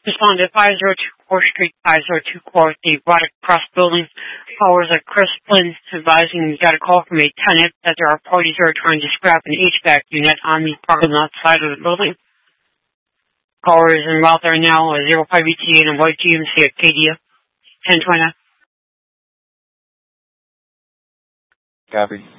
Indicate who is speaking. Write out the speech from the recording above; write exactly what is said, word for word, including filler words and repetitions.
Speaker 1: Respond at five oh two fourth Street, five oh two fourth, the Roddick Cross Building. Powers of Chris Flynn advising you got a call from a tenant that there are parties who are trying to scrap an H V A C unit on the parking lot side of the building. Caller is en route there now, a zero five E T A and a white G M C Acadia, ten twenty.
Speaker 2: Copy.